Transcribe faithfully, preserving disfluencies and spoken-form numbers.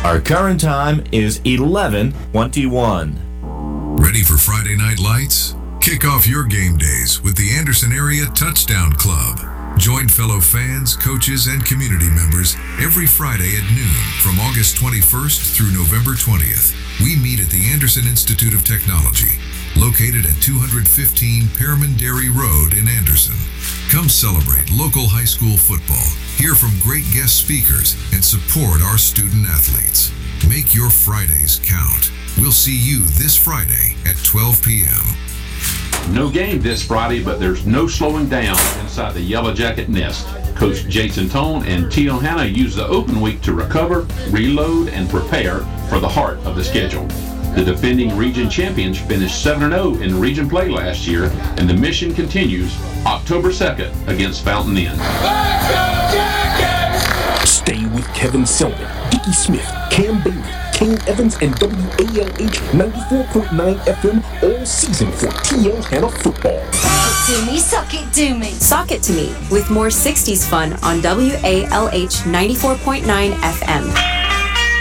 Our current time is eleven twenty-one. Ready for Friday Night Lights? Kick off your game days with the Anderson Area Touchdown Club. Join fellow fans, coaches, and community members every Friday at noon from August twenty-first through November twentieth. We meet at the Anderson Institute of Technology, located at two fifteen Pearman Dairy Road in Anderson. Come celebrate local high school football, hear from great guest speakers, and support our student athletes. Make your Fridays count. We'll see you this Friday at twelve p.m. No game this Friday, but there's no slowing down inside the Yellow Jacket nest. Coach Jason Tone and Tio Hanna use the open week to recover, reload, and prepare for the heart of the schedule. The defending region champions finished seven and oh in region play last year, and the mission continues October second against Fountain Inn. Stay with Kevin Selden, Dickie Smith, Cam Bailey, King Evans, and W A L H ninety-four point nine F M all season for T L Hanna football. Sock it to me, sock it to me. Sock it to me with more sixties fun on W A L H ninety-four point nine F M.